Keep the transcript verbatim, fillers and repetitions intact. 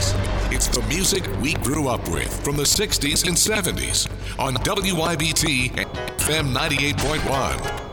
nineties. It's the music we grew up with from the sixties and seventies on W I B T F M ninety-eight point one.